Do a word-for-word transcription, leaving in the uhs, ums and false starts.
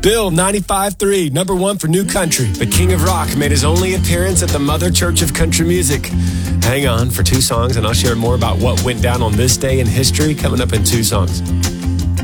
Bill, ninety-five point three, number one for New Country. The King of Rock made his only appearance at the Mother Church of Country Music. Hang on for two songs, and I'll share more about what went down on this day in history coming up in two songs.